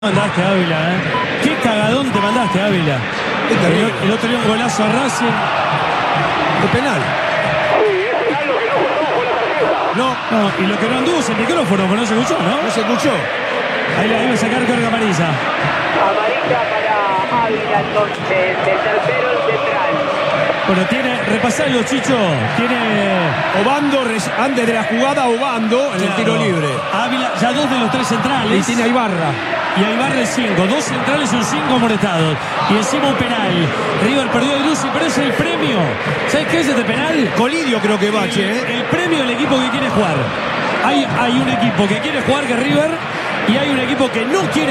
Mandaste, Ávila, Qué cagadón te mandaste, Ávila. El otro día un golazo a Racing. De penal. No, y lo que no anduvo es el micrófono, pero no se escuchó, ¿no? No se escuchó. Ahí la iba a sacar carga amarilla. Amarilla para Ávila, entonces, el tercero, el central. Bueno, repasalo, Chicho. Tiene Obando, antes de la jugada, Obando en el tiro libre. Ávila, ya dos de los tres centrales. Y tiene a Ibarra. Y a Ibarra el 5, dos centrales y un 5 amonestados. Y encima un penal. River perdió de Lucy, pero es el premio. ¿Sabes qué es este penal? Colidio creo que Bache, El premio del equipo que quiere jugar. Hay un equipo que quiere jugar, que es River, y hay un equipo que no quiere